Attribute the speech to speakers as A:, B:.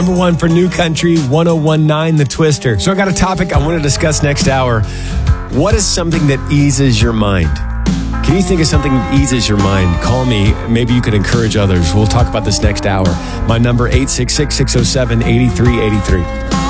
A: Number one for New Country, 1019 The Twister. So I got a topic I want to discuss next hour. What is something that eases your mind? Can you think of something that eases your mind? Call me. Maybe you could encourage others. We'll talk about this next hour. My number, 866-607-8383.